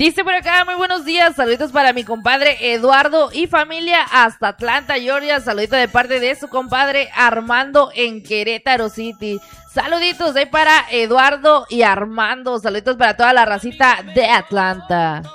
Dice por acá, muy buenos días, saluditos para mi compadre Eduardo y familia hasta Atlanta, Georgia, saludito de parte de su compadre Armando en Querétaro City. Saluditos para Eduardo y Armando, saluditos para toda la racita de Atlanta.